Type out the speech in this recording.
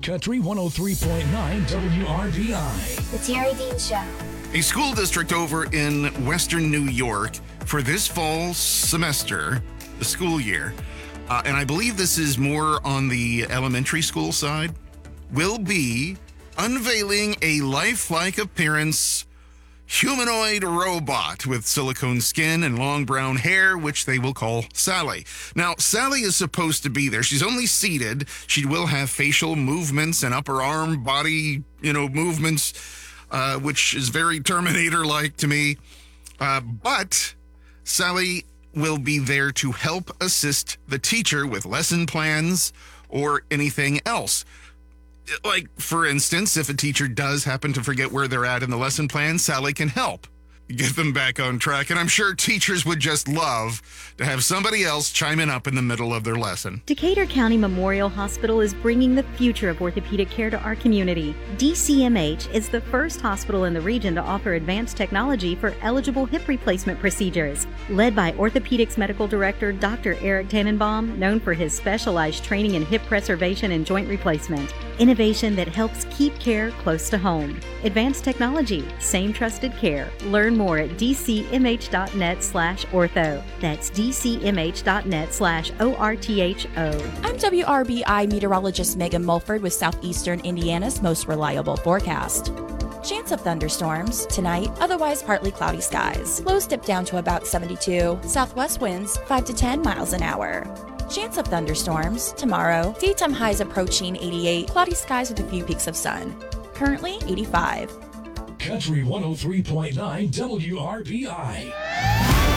Country 103.9 WRBI. The Terry Dean Show. A school district over in Western New York for this fall semester, the school year, and I believe this is more on the elementary school side, will be unveiling a lifelike appearance humanoid robot with silicone skin and long brown hair, which they will call Sally. Now, Sally is supposed to be there. She's only seated. She will have facial movements and upper arm body, movements, which is very Terminator-like to me. But Sally will be there to help assist the teacher with lesson plans or anything else. Like, for instance, if a teacher does happen to forget where they're at in the lesson plan, Sally can help get them back on track. And I'm sure teachers would just love to have somebody else chiming up in the middle of their lesson. Decatur County Memorial Hospital is bringing the future of orthopedic care to our community. DCMH is the first hospital in the region to offer advanced technology for eligible hip replacement procedures. Led by Orthopedics Medical Director Dr. Eric Tannenbaum, known for his specialized training in hip preservation and joint replacement. Innovation that helps keep care close to home. Advanced technology, same trusted care. Learn more at dcmh.net/ortho. That's dcmh.net/ortho. I'm WRBI meteorologist Megan Mulford with Southeastern Indiana's most reliable forecast. Chance of thunderstorms tonight, otherwise partly cloudy skies. Lows dip down to about 72. Southwest winds 5 to 10 miles an hour. Chance of thunderstorms tomorrow. Daytime highs approaching 88. Cloudy skies with a few peaks of sun. Currently 85. Country 103.9 WRBI.